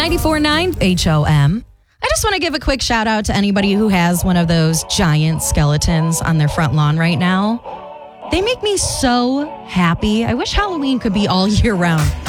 94.9 HOM. I just want to give a quick shout out to anybody who has one of those giant skeletons on their front lawn right now. They make me so happy. I wish Halloween could be all year round.